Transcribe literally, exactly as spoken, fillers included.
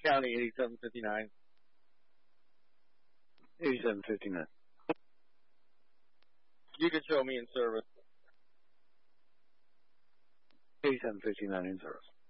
County eighty-seven fifty-nine. eighty-seven fifty-nine. You can show me in service. eighty-seven fifty-nine in service.